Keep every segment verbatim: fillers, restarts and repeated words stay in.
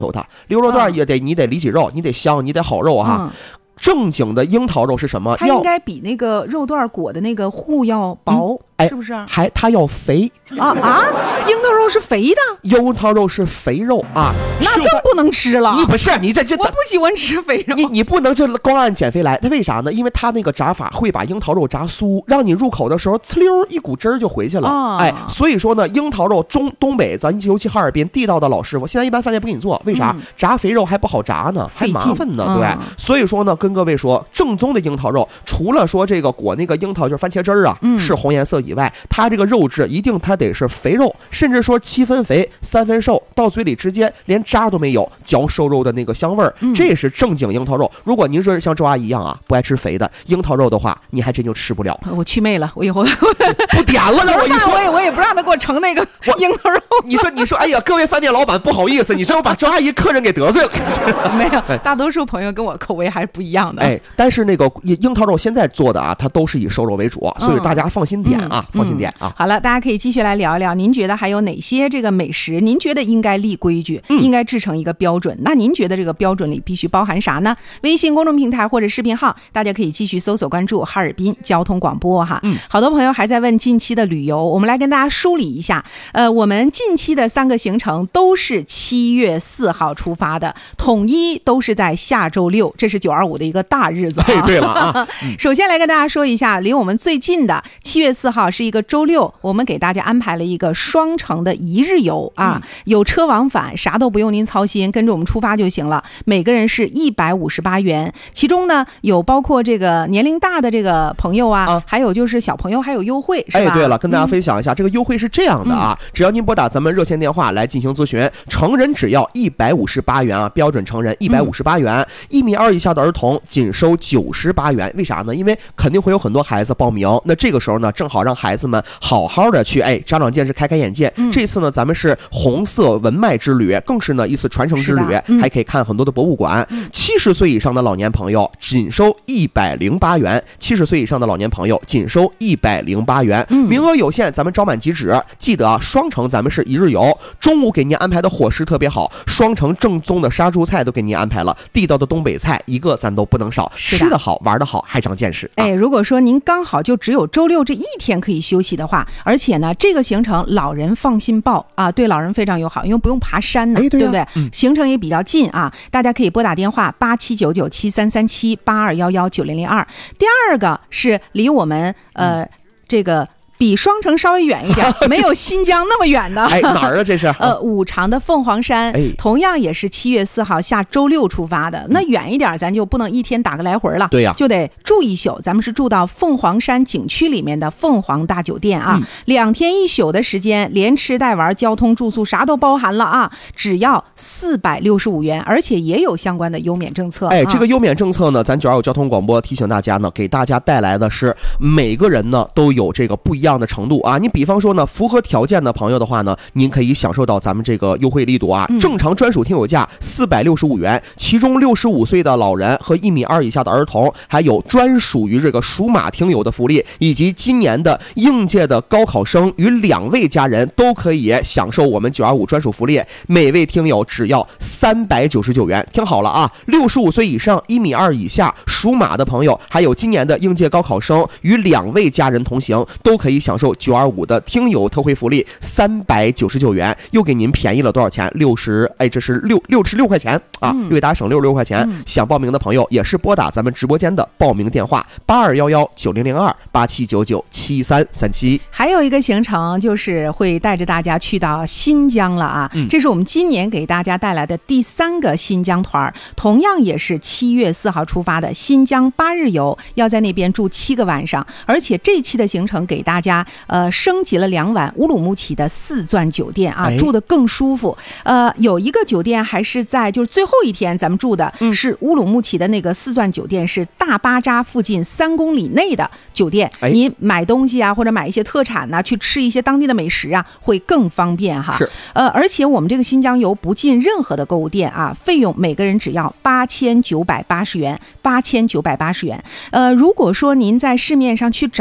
求它。溜肉段也得你得里脊肉，你得香，你得好肉哈。嗯，正经的樱桃肉是什么？ 它应该比那个肉段裹的那个糊要薄。嗯，是不是？ 还它要肥啊啊！樱桃肉是肥的， 樱桃肉是肥肉啊， 那更不能吃了。 你不是你这这， 我不喜欢吃肥肉。 你你不能就光按减肥来，它为啥呢？因为它那个炸法会把樱桃肉炸酥，让你入口的时候呲溜一股汁儿就回去了。哦，哎，所以说呢，樱桃肉中东北咱尤其哈尔滨地道的老师傅，现在一般饭店不给你做，为啥？嗯，炸肥肉还不好炸呢，还麻烦呢，对。嗯，所以说呢，跟各位说，正宗的樱桃肉，除了说这个裹那个樱桃就是番茄汁儿啊，嗯，是红颜色以外，它这个肉质一定它得是肥肉，甚至说七分肥三分瘦，到嘴里直接连渣都没有，嚼瘦肉的那个香味儿，嗯，这是正经樱桃肉。如果您说像周阿姨一样啊，不爱吃肥的樱桃肉的话，你还真就吃不了。 我去魅了，我以后不点了呢。我一说， 我也我也不让他给我盛那个樱桃肉。 你说你说，哎呀，各位饭店老板不好意思，你说我把周阿姨客人给得罪了。 没有，大多数朋友跟我口味还是不一样的。 哎，但是那个樱桃肉现在做的啊，它都是以瘦肉为主，所以大家放心点啊，嗯，放心点啊。 嗯，好了，大家可以继续来聊一聊，您觉得还有哪些这个美食，您觉得应该立规矩，嗯，应该制成一个标准？那您觉得这个标准里必须包含啥呢？微信公众平台或者视频号，大家可以继续搜索关注哈尔滨交通广播哈。嗯，好多朋友还在问近期的旅游，我们来跟大家梳理一下。呃，我们近期的三个行程都是七月四号出发的，统一都是在下周六，这是九二五的一个大日子啊。 对了啊， 嗯，首先来跟大家说一下，离我们最近的七月四号是一个周六，我们给大家安排了一个双城的一日游啊，有车往返，啥都不用您操心，跟着我们出发就行了。每个人是一百五十八元，其中呢有包括这个年龄大的这个朋友啊，啊还有就是小朋友还有优惠，是吧？ 哎，对了，跟大家分享一下，嗯，这个优惠是这样的啊，嗯，只要您拨打咱们热线电话来进行咨询，成人只要一百五十八元啊，标准成人一百五十八元，一，嗯，米二以下的儿童仅收九十八元。为啥呢？因为肯定会有很多孩子报名，那这个时候呢，正好让孩子们好好的去哎长长见识，开开眼界。嗯，这次呢，咱们是红色文脉之旅，更是呢一次传承之旅，嗯，还可以看很多的博物馆。七十岁以上的老年朋友仅收一百零八元，七十岁以上的老年朋友仅收一百零八元，嗯，名额有限，咱们招满即止。记得啊，双城咱们是一日游，中午给您安排的伙食特别好，双城正宗的杀猪菜都给您安排了，地道的东北菜一个咱都不能少，吃的好，玩的好，还长见识。 哎，如果说您刚好就只有周六这一天可以休息的话，而且呢，这个行程老人放心报啊，对老人非常友好，因为不用爬山呢，哎，对啊，对不对？嗯，行程也比较近啊，大家可以拨打电话八七九九七三三七八二幺幺九零零二。第二个是离我们呃、嗯、这个。比双城稍微远一点，没有新疆那么远的。 哎，哪儿啊？这是呃五常的凤凰山，哎，同样也是七月四号下周六出发的。那远一点，咱就不能一天打个来回了， 对呀， 就得住一宿。咱们是住到凤凰山景区里面的凤凰大酒店啊，嗯，两天一宿的时间，连吃带玩，交通住宿啥都包含了啊，只要四百六十五元，而且也有相关的优免政策。 哎，这个优免政策呢，咱九二五交通广播提醒大家呢，给大家带来的是每个人呢都有这个不一样的程度啊。你比方说呢，符合条件的朋友的话呢，您可以享受到咱们这个优惠力度啊。正常专属听友价四百六十五元，其中六十五岁的老人和一米二以下的儿童，还有专属于这个属马听友的福利，以及今年的应届的高考生与两位家人都可以享受我们九二五专属福利，每位听友只要三百九十九元。听好了啊，六十五岁以上、一米二以下属马的朋友，还有今年的应届高考生与两位家人同行，都可以享受九二五的听友特惠福利三百九十九元，又给您便宜了多少钱？六十，哎，这是六六十六块钱啊，又给大家省六十六块钱。嗯、想报名的朋友也是拨打咱们直播间的报名电话八二幺幺九零零二八七九九七三三七。 还有一个行程就是会带着大家去到新疆了啊，嗯、这是我们今年给大家带来的第三个新疆团，同样也是七月四号出发的新疆八日游，要在那边住七个晚上，而且这期的行程给大家呃升级了两晚乌鲁木齐的四钻酒店啊，住得更舒服。呃，有一个酒店还是在就是最后一天咱们住的是乌鲁木齐的那个四钻酒店，是大巴扎附近三公里内的酒店，您买东西啊或者买一些特产呐、啊，去吃一些当地的美食啊，会更方便哈。是，呃，而且我们这个新疆游不进任何的购物店啊，费用每个人只要八千九百八十元，八千九百八十元。呃，如果说您在市面上去找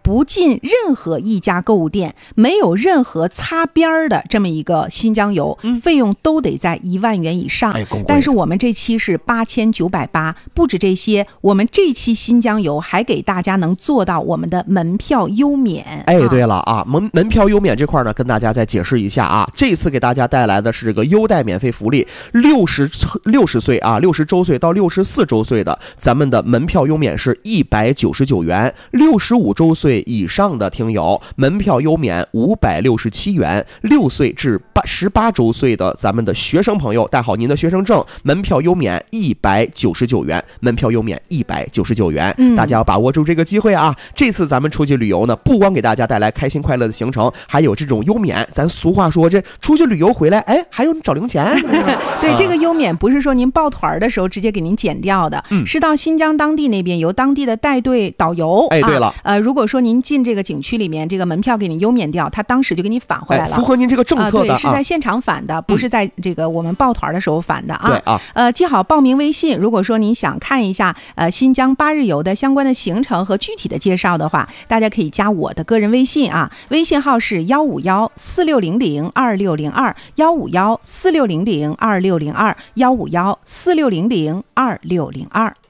不进任何一家购物店，没有任何擦边的这么一个新疆游，嗯、费用都得在一万元以上。 哎， 但是我们这期是八千九百八，不止这些，我们这期新疆游还给大家能做到我们的门票优免。 哎，对了啊，门门票优免这块呢，跟大家再解释一下啊，这次给大家带来的是这个优待免费福利，六十六十岁啊，六十周岁到六十四周岁的，咱们的门票优免是一百九十九元；六十五周岁以上的听友，门票优免五百六十七元；六岁至八十八周岁的咱们的学生朋友，带好您的学生证，门票优免一百九十九元，门票优免一百九十九元。嗯，大家要把握住这个机会啊！这次咱们出去旅游呢，不光给大家带来开心快乐的行程，还有这种优免。咱俗话说，这出去旅游回来，哎，还有找零钱。 对，啊、这个优免不是说您报团的时候直接给您减掉的，嗯、是到新疆当地那边由当地的带队导游。 哎，对了， 啊、呃，如果说您进这个景区里面，这个门票给您优免掉，他当时就给你返回来了， 哎、符合您这个政策的、 啊。对，是在现场返的，啊、不是在这个我们报团的时候返的啊。 对啊， 呃，记好报名微信。如果说您想看一下呃新疆八日游的相关的行程和具体的介绍的话，大家可以加我的个人微信啊，微信号是幺五幺四六零零二六零二幺五幺四六零零二六零二幺五幺四六零零二六零二。